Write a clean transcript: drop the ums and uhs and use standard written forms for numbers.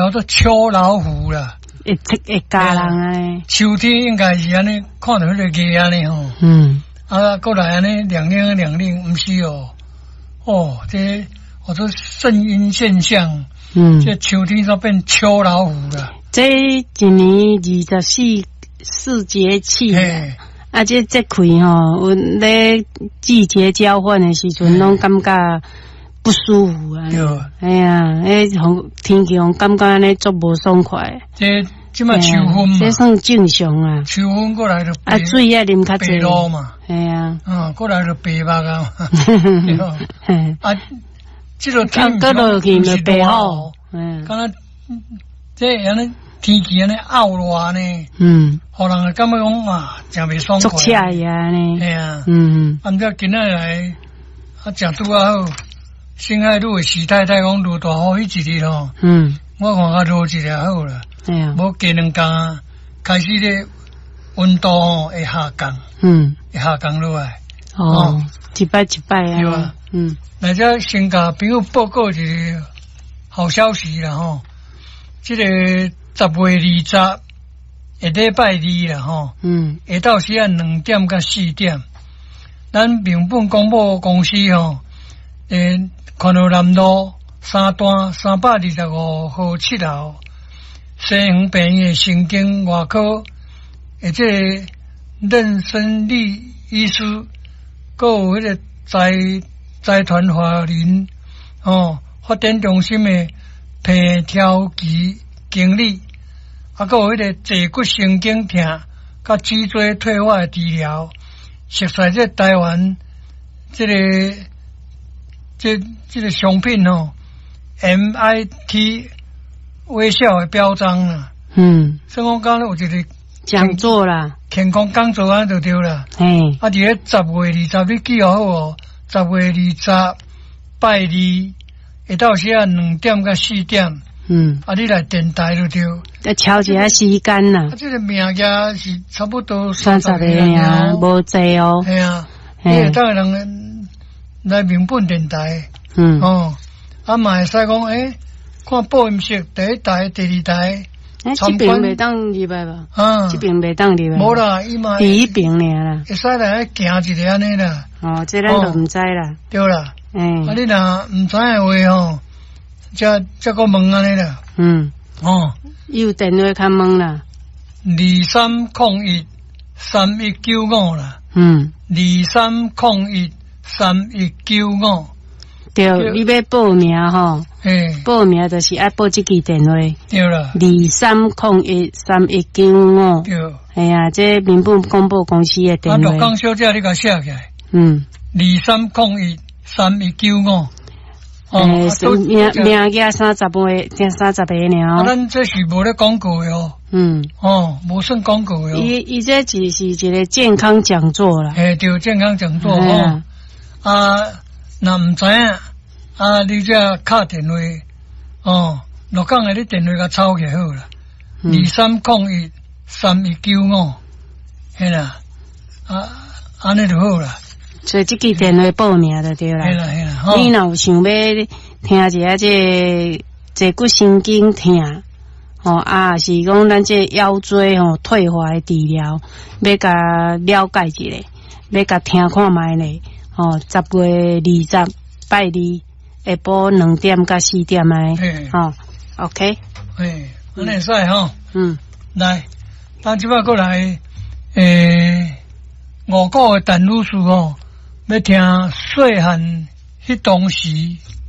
叫做秋老虎啦， 会加人诶。 秋天应该是安尼，看到迄个鸡安尼吼。过来安尼亮亮，毋是哦。这我说圣婴现象。这秋天都变秋老虎了。 这一年24四节气。这开吼，有咧季节交换的时阵，拢感觉不舒服啊。哎呀，天气感觉安尼足无爽快。 即马秋分嘛， 这算正常啊。 秋分过来就水也啉较济。 白嘛。 系啊。 过来就白目啊。这个天气就白好。 敢若这安尼天气安尼恶热呢。互人感觉讲啊，真袂爽快。 足赤呀呢。 系啊。按照今仔来正拄好，新海路的徐太太讲落大雨迄一日吼。我看较落一日好啦。无过2天开始咧温度会下降。会下降落来。 一摆啊。 对啊。来遮先甲朋友报告一个好消息啦吼。这个10月20下礼拜2啦吼。下昼时啊2点到4点，咱明本广播公司吼，看到南路3段325号7楼西园病院神经外科，这个任生理医师，还有迄个财团法人发展中心的皮条旗经理，还有迄个坐骨神经痛甲脊椎退化的治疗，熟悉这台湾这个商品MIT 微笑的标章啦。所以讲刚才有一个讲座啦， 健康讲座啊就对啦。伫咧10月20，你记好哦。10月20拜2下昼时啊2点到4点。你来电台就对。 要敲一下时间啦。 这个名额是差不多 30个啊，无济哦。 系啊，你会当人来明本电台。嘛会使讲看播音室第1台、第2台。 这边袂当入来吧？这边袂当入来。 无啦，伊嘛第一边尔啦。 会使来行一个安尼啦。 这咱就毋知啦。 对啦。你若毋知的话吼，则个问安尼啦。 有电话较问啦。 23013195啦。23013195。 对，你要报名吼，报名就是爱报这支电话。 对啦 ，23013195。 对。 哎呀，这民本广播公司的电话。 陆港小姐，你甲写起来。23013195。 名额30个尔。 咱这是无咧广告哟。无算广告哟。 伊这只是一个健康讲座啦。 对，健康讲座若毋知影你只敲电话陆港的你电话甲抄起好啦。23013195。嘿啦，安尼就好啦。 所以这支电话报名就对啦。 嘿啦。 你若有想要听一下这坐骨神经痛是讲咱这腰椎退化的治疗，要甲了解一下，要甲听看卖咧。10月20拜2下晡2点到4点诶。OK。 安尼会使来，咱即摆过来5个的陈女士要听细汉迄当时